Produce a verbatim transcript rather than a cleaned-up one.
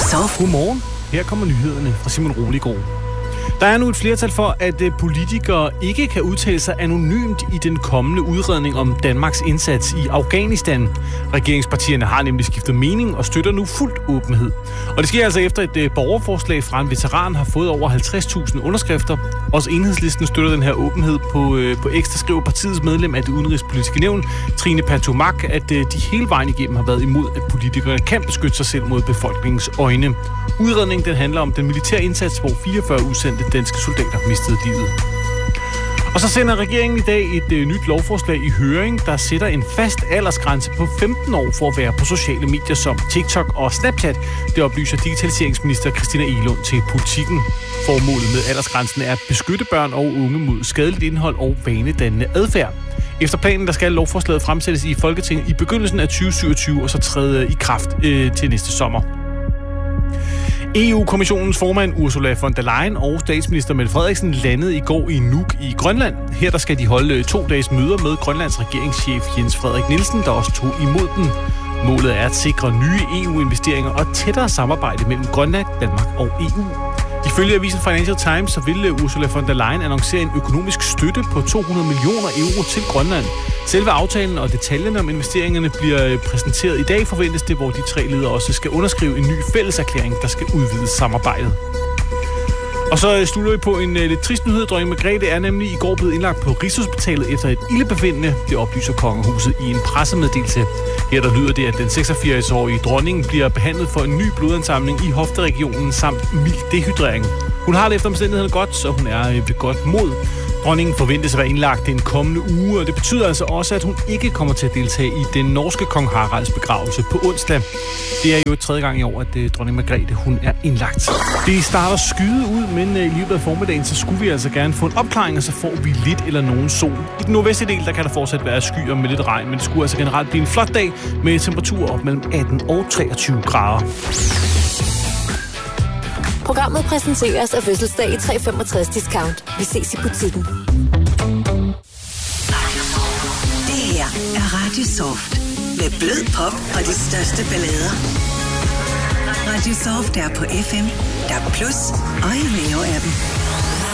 Soft. Godmorgen. Her kommer nyhederne fra Simon Roligård. Der er nu et flertal for, at politikere ikke kan udtale sig anonymt i den kommende udredning om Danmarks indsats i Afghanistan. Regeringspartierne har nemlig skiftet mening og støtter nu fuldt åbenhed. Og det sker altså efter et borgerforslag fra en veteran har fået over halvtreds tusind underskrifter. Også Enhedslisten støtter den her åbenhed. På, på Ekstra skriver partiets medlem af det udenrigspolitiske nævn, Trine Pertumak, at de hele vejen igennem har været imod, at politikere kan beskytte sig selv mod befolkningens øjne. Udredningen den handler om den militære indsats, hvor fireogfyrre udsendte danske soldater mistede livet. Og så sender regeringen i dag et øh, nyt lovforslag i høring, der sætter en fast aldersgrænse på femten år for at være på sociale medier som TikTok og Snapchat. Det oplyser digitaliseringsminister Christina Egelund til Politikken. Formålet med aldersgrænsen er at beskytte børn og unge mod skadeligt indhold og vanedannende adfærd. Efter planen der skal lovforslaget fremsættes i Folketinget i begyndelsen af tyve syvogtyve og så træde i kraft øh, til næste sommer. E U-kommissionens formand Ursula von der Leyen og statsminister Mette Frederiksen landede i går i Nuuk i Grønland. Her der skal de holde to dages møder med Grønlands regeringschef Jens Frederik Nielsen, der også tog imod dem. Målet er at sikre nye E U-investeringer og tættere samarbejde mellem Grønland, Danmark og E U. Ifølge avisen Financial Times så ville Ursula von der Leyen annoncere en økonomisk støtte på to hundrede millioner euro til Grønland. Selve aftalen og detaljerne om investeringerne bliver præsenteret i dag, forventes det, hvor de tre ledere også skal underskrive en ny fælleserklæring, der skal udvide samarbejdet. Og så slutter vi på en uh, lidt trist nyhed. Dronning Margrethe er nemlig i går blevet indlagt på Rigshospitalet efter et ildebefindende. Det oplyser kongehuset i en pressemeddelelse. Her der lyder det, at den seksogfirs-årige dronning bliver behandlet for en ny blodansamling i hofteregionen samt mild dehydrering. Hun har det efter omstændighederne godt, så hun er ved godt mod. Dronningen forventes at være indlagt den kommende uge, og det betyder altså også, at hun ikke kommer til at deltage i den norske kong Haralds begravelse på onsdag. Det er jo tredje gang i år, at uh, dronning Margrethe hun er indlagt. Det starter skyde ud, men uh, i løbet af formiddagen, så skulle vi altså gerne få en opklaring, og så får vi lidt eller nogen sol. I den nordvestlige del, der kan der fortsat være skyer med lidt regn, men det skulle altså generelt blive en flot dag med temperaturer op mellem atten og treogtyve grader. Programmet præsenteres af Fødselsdag i tre femogtres discount. Vi ses i butikken. Det her er Radio Soft. Med blød pop og de største ballader. Radio Soft er på F M, D A B plus og i Veo appen.